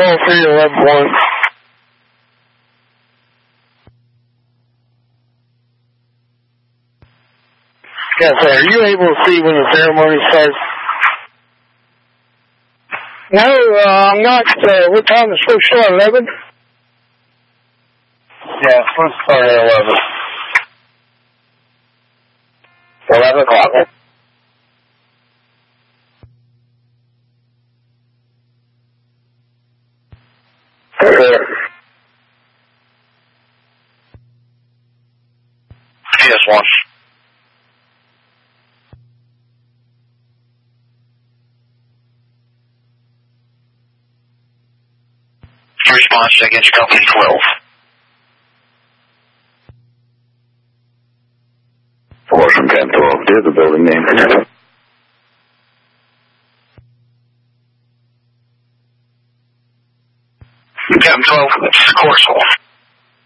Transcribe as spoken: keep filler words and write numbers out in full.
twelve three eleven one. Yes, sir. Are you able to see when the ceremony starts? No, uh, I'm not. Uh, what time is it supposed to start? eleven? Yeah, it's supposed to start at eleven. eleven o'clock. Yes, one. Response against company twelve. Force from Cam twelve, do the building name. Cam twelve, course hole.